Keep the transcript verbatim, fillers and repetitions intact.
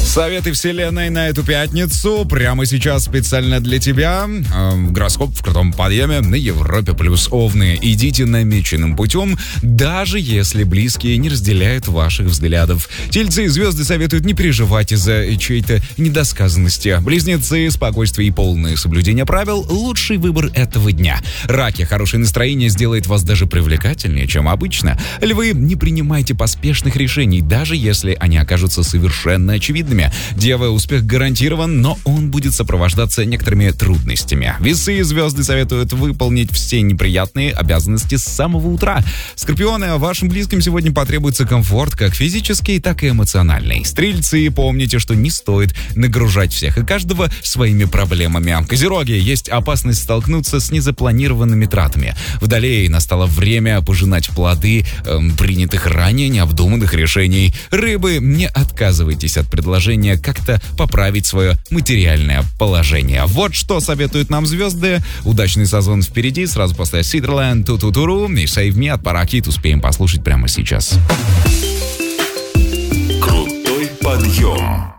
Советы вселенной на эту пятницу прямо сейчас специально для тебя. Э, гороскоп в крутом подъеме на Европе плюс. Овны, идите намеченным путем, даже если близкие не разделяют ваших взглядов. Тельцы, звезды советуют не переживать из-за чьей-то недосказанности. Близнецы, спокойствие и полное соблюдение правил – лучший выбор этого дня. Раки, хорошее настроение сделает вас даже привлекательнее, чем обычно. Львы, не принимайте поспешных решений, даже если они окажутся совершенно очевидными. Девы, успех гарантирован, но он будет сопровождаться некоторыми трудностями. Весы, звезды советуют выполнить все неприятные обязанности с самого утра. Скорпионы, вашим близким сегодня потребуется комфорт, как физический, так и эмоциональный. Стрельцы, помните, что не стоит нагружать всех и каждого своими проблемами. Козероги, есть опасность столкнуться с незапланированными тратами. Водолеи, настало время пожинать плоды эм, принятых ранее необдуманных решений. Рыбы, не отказывайтесь от предложения как-то поправить свое материальное положение. Вот что советуют нам звезды. Удачный созвон впереди. Сразу после Сидерленд, Ту-Ту-Туру и Save Me от Паракит успеем послушать прямо сейчас. Крутой подъем.